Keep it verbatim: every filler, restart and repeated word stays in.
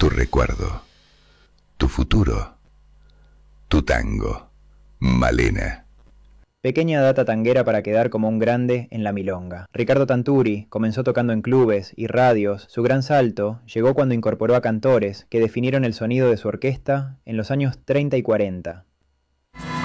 tu recuerdo, tu futuro, tu tango, Malena. Pequeña data tanguera para quedar como un grande en la milonga. Ricardo Tanturi comenzó tocando en clubes y radios. Su gran salto llegó cuando incorporó a cantores que definieron el sonido de su orquesta en los años treinta y cuarenta.